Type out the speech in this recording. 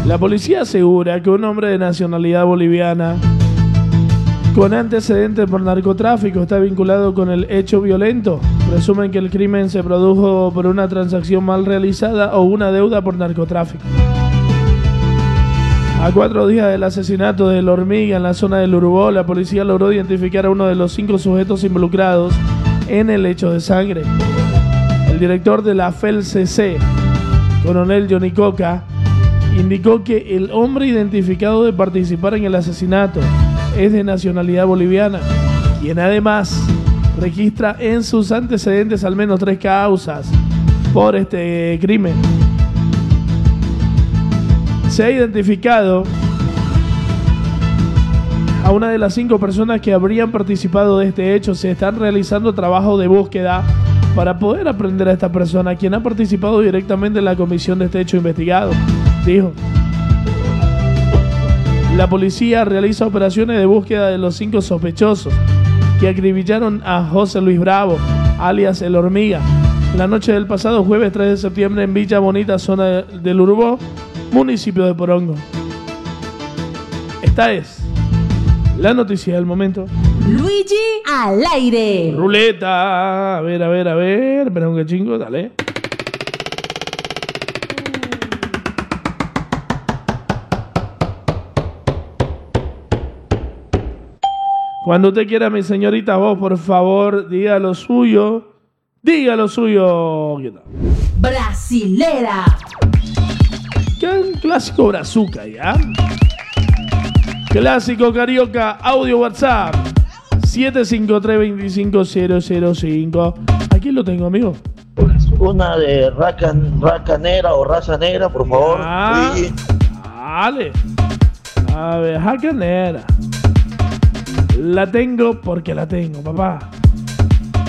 La policía asegura que un hombre de nacionalidad boliviana con antecedentes por narcotráfico está vinculado con el hecho violento. Presumen que el crimen se produjo por una transacción mal realizada o una deuda por narcotráfico. A 4 días del asesinato del Hormiga en la zona del Urubó, la policía logró identificar a uno de los 5 sujetos involucrados en el hecho de sangre. El director de la FELCC, coronel Johnny Coca, indicó que el hombre identificado de participar en el asesinato es de nacionalidad boliviana, quien además registra en sus antecedentes al menos 3 causas por este crimen. Se ha identificado a una de las 5 personas que habrían participado de este hecho. Se están realizando trabajos de búsqueda para poder aprender a esta persona, quien ha participado directamente en la comisión de este hecho investigado, dijo. La policía realiza operaciones de búsqueda de los 5 sospechosos que acribillaron a José Luis Bravo, alias El Hormiga, la noche del pasado jueves 3 de septiembre en Villa Bonita, zona del Urubó, municipio de Porongo. Esta es la noticia del momento. Luigi al aire. Ruleta. A ver. Espera un cachingo, dale. Cuando usted quiera, mi señorita, vos, por favor, diga lo suyo. Diga lo suyo. ¿Qué tal? Brasilera. ¿Qué un clásico brazuca, ya? Clásico carioca, audio WhatsApp 753-25005. Aquí lo tengo, amigo. Una de raca negra o raza negra, por favor. Dale. A ver, raca negra. La tengo porque la tengo, papá.